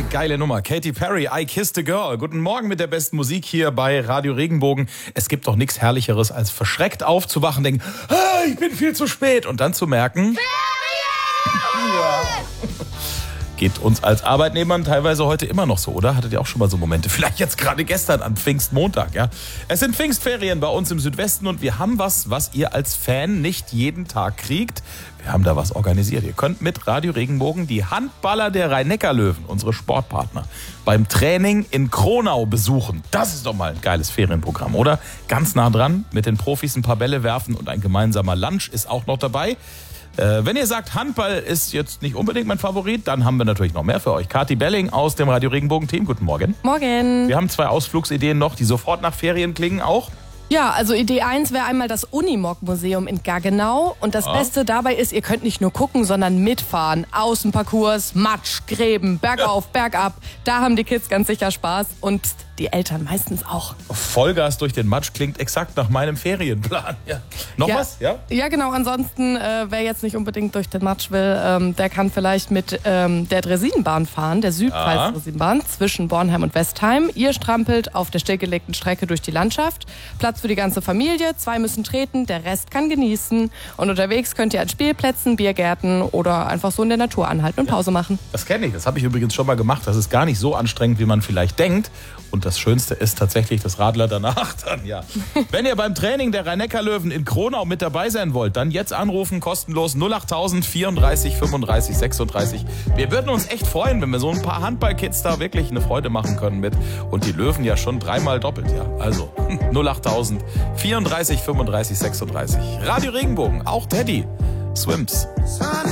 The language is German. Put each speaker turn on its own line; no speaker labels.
Geile Nummer. Katy Perry, I Kissed a Girl. Guten Morgen mit der besten Musik hier bei Radio Regenbogen. Es gibt doch nichts Herrlicheres, als verschreckt aufzuwachen, denken, ich bin viel zu spät. Und dann zu merken, ja. Geht uns als Arbeitnehmern teilweise heute immer noch so, oder? Hattet ihr auch schon mal so Momente? Vielleicht jetzt gerade gestern an Pfingstmontag, ja? Es sind Pfingstferien bei uns im Südwesten und wir haben was ihr als Fan nicht jeden Tag kriegt. Wir haben da was organisiert. Ihr könnt mit Radio Regenbogen die Handballer der Rhein-Neckar-Löwen, unsere Sportpartner, beim Training in Kronau besuchen. Das ist doch mal ein geiles Ferienprogramm, oder? Ganz nah dran, mit den Profis ein paar Bälle werfen und ein gemeinsamer Lunch ist auch noch dabei. Wenn ihr sagt, Handball ist jetzt nicht unbedingt mein Favorit, dann haben wir natürlich noch mehr für euch. Kathi Belling aus dem Radio Regenbogen-Team. Guten Morgen.
Morgen.
Wir haben 2 Ausflugsideen noch, die sofort nach Ferien klingen auch.
Ja, also Idee 1 wäre einmal das Unimog-Museum in Gaggenau. Und das Beste dabei ist, ihr könnt nicht nur gucken, sondern mitfahren. Außenparcours, Matsch, Gräben, bergauf, bergab. Da haben die Kids ganz sicher Spaß und die Eltern meistens auch.
Vollgas durch den Matsch klingt exakt nach meinem Ferienplan. Ja. Noch was? Ja?
Ja, genau. Ansonsten, wer jetzt nicht unbedingt durch den Matsch will, der kann vielleicht mit der Dresinenbahn fahren, der Südpfalz-Dresinenbahn zwischen Bornheim und Westheim. Ihr strampelt auf der stillgelegten Strecke durch die Landschaft. Platz für die ganze Familie, 2 müssen treten, der Rest kann genießen. Und unterwegs könnt ihr an Spielplätzen, Biergärten oder einfach so in der Natur anhalten und Pause machen.
Das kenne ich, das habe ich übrigens schon mal gemacht. Das ist gar nicht so anstrengend, wie man vielleicht denkt. Und das Schönste ist tatsächlich das Radler danach dann, ja. Wenn ihr beim Training der Rhein-Neckar-Löwen in Kronau mit dabei sein wollt, dann jetzt anrufen, kostenlos 08000 34 35 36. Wir würden uns echt freuen, wenn wir so ein paar Handballkids da wirklich eine Freude machen können mit. Und die Löwen ja schon 3-mal doppelt, ja. Also 08000 34 35 36. Radio Regenbogen, auch Teddy, Swims.